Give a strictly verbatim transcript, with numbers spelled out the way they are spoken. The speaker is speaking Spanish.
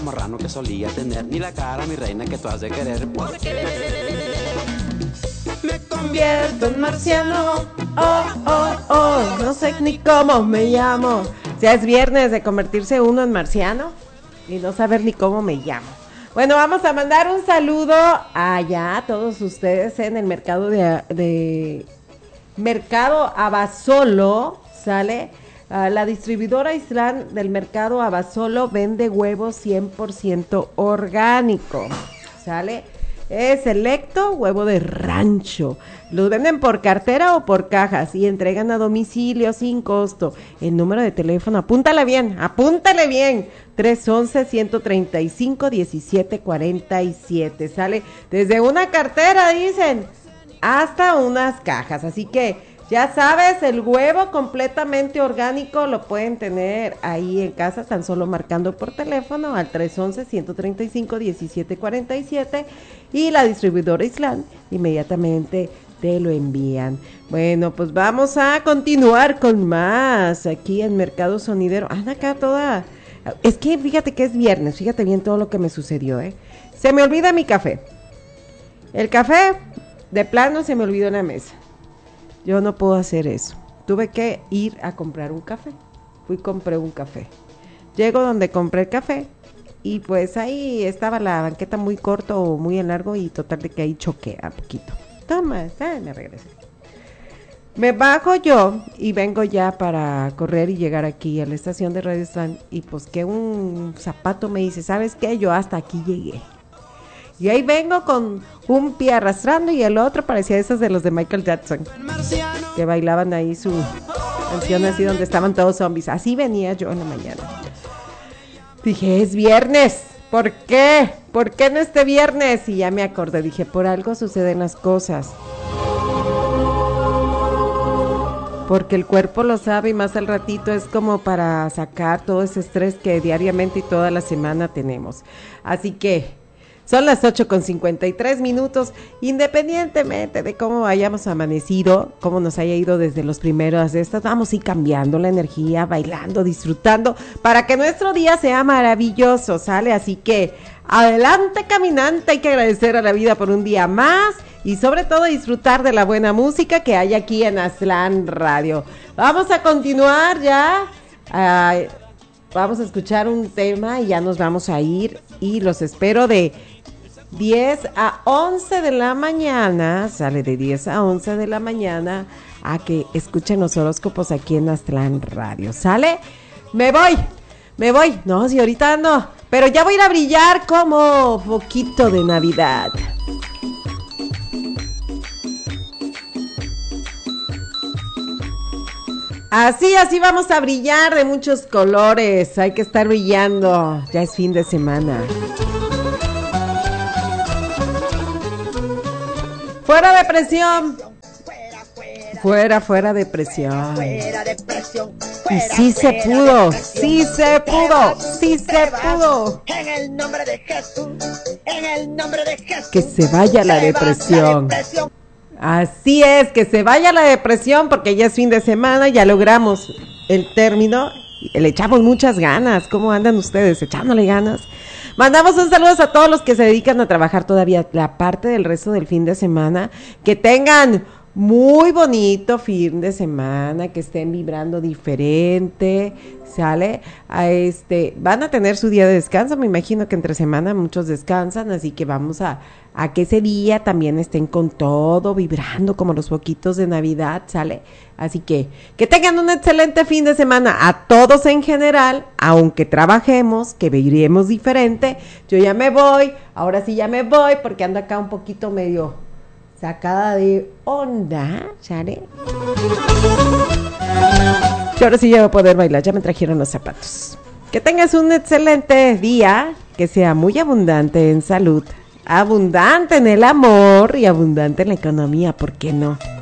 marrano que solía tener, ni la cara, mi reina, que tú has de querer. Porque me convierto en marciano. Oh, oh, oh, no sé ni cómo me llamo. Ya es viernes de convertirse uno en marciano y no saber ni cómo me llamo. Bueno, vamos a mandar un saludo allá a todos ustedes en el mercado de, de Mercado Abasolo, ¿sale? Uh, la distribuidora Islán del Mercado Abasolo vende huevos cien por ciento orgánico, ¿sale? Es selecto, huevo de rancho. Los venden por cartera o por cajas y entregan a domicilio sin costo. El número de teléfono, apúntale bien, apúntale bien. tres once, ciento treinta y cinco, diecisiete cuarenta y siete. Sale desde una cartera, dicen, hasta unas cajas. Así que ya sabes, el huevo completamente orgánico lo pueden tener ahí en casa, tan solo marcando por teléfono al tres once, ciento treinta y cinco, diecisiete cuarenta y siete y la distribuidora Islán inmediatamente te lo envían. Bueno, pues vamos a continuar con más aquí en Mercado Sonidero. Anda acá toda... Es que fíjate que es viernes, fíjate bien todo lo que me sucedió, ¿eh? Se me olvida mi café. El café, de plano, se me olvidó en la mesa. Yo no puedo hacer eso. Tuve que ir a comprar un café. Fui y compré un café. Llego donde compré el café y pues ahí estaba la banqueta muy corto o muy en largo y total de que ahí choqué a poquito. Toma, ah, me regresé. Me bajo yo y vengo ya para correr y llegar aquí a la estación de Radio Islán y pues que un zapato me dice, ¿sabes qué? Yo hasta aquí llegué. Y ahí vengo con un pie arrastrando y el otro parecía esos de los de Michael Jackson, que bailaban ahí su canción así donde estaban todos zombies. Así venía yo en la mañana. Dije, es viernes. ¿Por qué? ¿Por qué en este viernes? Y ya me acordé, dije, por algo suceden las cosas. Porque el cuerpo lo sabe y más al ratito es como para sacar todo ese estrés que diariamente y toda la semana tenemos. Así que son las ocho con cincuenta y tres minutos, independientemente de cómo hayamos amanecido, cómo nos haya ido desde los primeros de estas, vamos a ir cambiando la energía, bailando, disfrutando, para que nuestro día sea maravilloso, ¿sale? Así que adelante caminante, hay que agradecer a la vida por un día más y sobre todo disfrutar de la buena música que hay aquí en Aztlán Radio. Vamos a continuar ya, uh, vamos a escuchar un tema y ya nos vamos a ir y los espero de diez a once de la mañana, sale de diez a once de la mañana a que escuchen los horóscopos aquí en Aztlán Radio, ¿sale? Me voy, me voy, no, si ahorita no, pero ya voy a ir a brillar como foquito de Navidad. Así, así vamos a brillar de muchos colores, hay que estar brillando, ya es fin de semana. Fuera depresión. Fuera, fuera depresión. Y sí se pudo, sí se pudo, sí se pudo. En el nombre de Jesús, en el nombre de Jesús. Que se vaya la depresión. Así es, que se vaya la depresión porque ya es fin de semana, ya logramos el término, le echamos muchas ganas. ¿Cómo andan ustedes? ¿Echándole ganas? Mandamos un saludo a todos los que se dedican a trabajar todavía la parte del resto del fin de semana, que tengan muy bonito fin de semana, que estén vibrando diferente, ¿sale? A este, van a tener su día de descanso, me imagino que entre semana muchos descansan, así que vamos a, a que ese día también estén con todo, vibrando como los foquitos de Navidad, ¿sale? Así que, que tengan un excelente fin de semana a todos en general, aunque trabajemos, que viviremos diferente. Yo ya me voy, ahora sí ya me voy, porque ando acá un poquito medio sacada de onda, ¿sale? Y ahora sí ya voy a poder bailar, ya me trajeron los zapatos. Que tengas un excelente día, que sea muy abundante en salud, abundante en el amor y abundante en la economía, ¿por qué no?